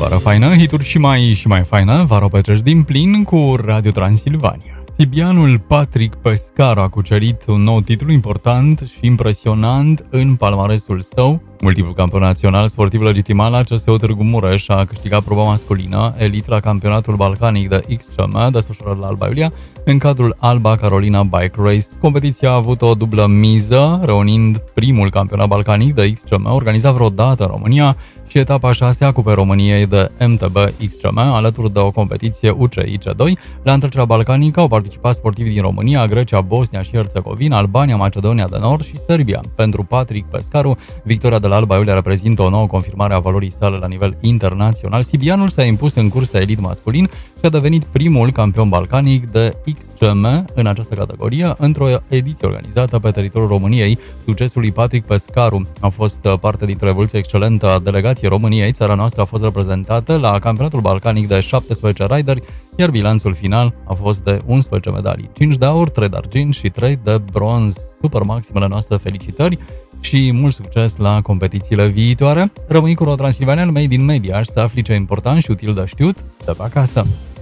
vară faină, hituri și mai faină, vară o petreci din plin cu Radio Transilvania. Sibianul Patrick Pescaru a cucerit un nou titlu important și impresionant în palmaresul său. Multiplul campion național sportiv legitimat la CSU Târgu Mureș a câștigat proba masculină elit la campionatul balcanic de XCM desfășurat la Alba Iulia în cadrul Alba Carolina Bike Race. Competiția a avut o dublă miză, reunind primul campionat balcanic de XCM organizat vreodată în România și etapa 6 a Cupei României de MTB XCM, alături de o competiție UCI C2. La întrecerea balcanică au participat sportivi din România, Grecia, Bosnia și Herțegovina, Albania, Macedonia de Nord și Serbia. Pentru Patrick Pescaru, victoria de la Alba Iulia reprezintă o nouă confirmare a valorii sale la nivel internațional. Sibianul s-a impus în cursa elit masculin și a devenit primul campion balcanic de XCM în această categorie, într-o ediție organizată pe teritoriul României. Succesul lui Patrick Pescaru a fost parte dintr-o evoluție excelentă a delegației României. Țara noastră a fost reprezentată la campionatul balcanic de 17 rideri, iar bilanțul final a fost de 11 medalii, 5 de aur, 3 de argint și 3 de bronz. Super maximele noastre felicitări și mult succes la competițiile viitoare. Rămâi cu Transilvania, Made in Media și să afli ce important și util de știut de pe acasă.